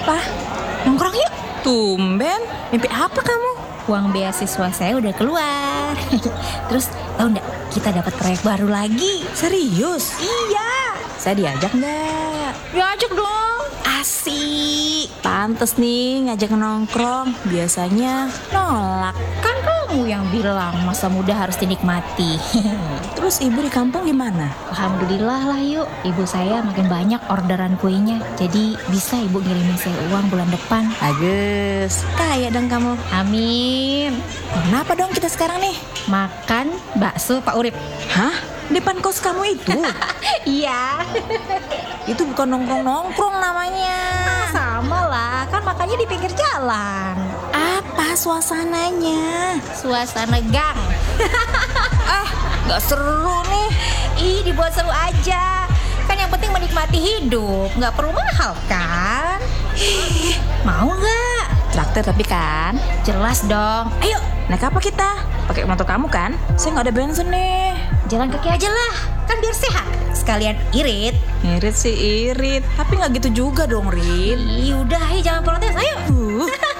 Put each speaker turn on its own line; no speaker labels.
Apa?
Nongkrong yuk.
Tumben, mimpi apa kamu?
Uang beasiswa saya udah keluar. Terus tahu nggak, kita dapat proyek baru lagi.
Serius?
Iya.
Saya diajak nggak?
Diajak dong.
Asik. Pantes nih ngajak nongkrong. Biasanya nolak.
Kan kamu yang bilang masa muda harus dinikmati.
Terus ibu di kampung gimana?
Alhamdulillah lah yuk. Ibu saya makin banyak orderan kuenya. Jadi bisa ibu ngirimin saya uang bulan depan.
Bagus. Kaya dong kamu.
Amin.
Kenapa dong kita sekarang nih?
Makan bakso Pak Urip.
Hah? Depan kos kamu itu?
Iya.
Itu bukan nongkrong-nongkrong namanya.
Sama lah, kan makannya di pinggir jalan.
Apa suasananya?
Suasana gang.
Gak seru nih.
Ih, dibuat seru aja. Kan yang penting menikmati hidup, nggak perlu mahal kan? Mau nggak?
Traktir tapi kan.
Jelas dong. Ayo,
Naik apa kita? Pakai motor kamu kan? Saya nggak ada bensin nih.
jalan kaki aja lah. Kan biar sehat. Sekalian irit.
Irit sih irit, tapi nggak gitu juga dong, Rit.
Ih, udah, ayo jangan protes. Ayo.
Uh.